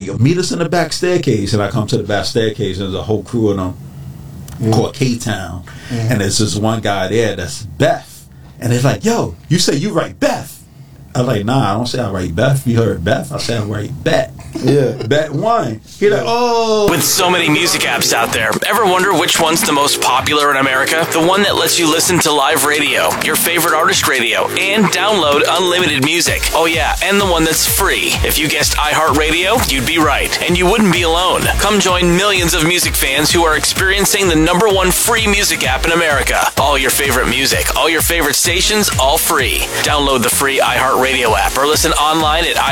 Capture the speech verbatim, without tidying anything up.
yo, meet us in the back staircase. And I come to the back staircase, and there's a whole crew of them mm. called K-Town. Mm. And there's this one guy there that's Beth. And they're like, yo, you say you write Beth. I'm like, nah, I don't say I write Beth. You heard Beth? I say I write Bet. Yeah. Bet one. He like, oh. With so many music apps out there, ever wonder which one's the most popular in America? The one that lets you listen to live radio, your favorite artist radio, and download unlimited music. Oh yeah, and the one that's free. If you guessed iHeartRadio, you'd be right. And you wouldn't be alone. Come join millions of music fans who are experiencing the number one free music app in America. All your favorite music, all your favorite stations, all free. Download the free iHeartRadio app or listen online at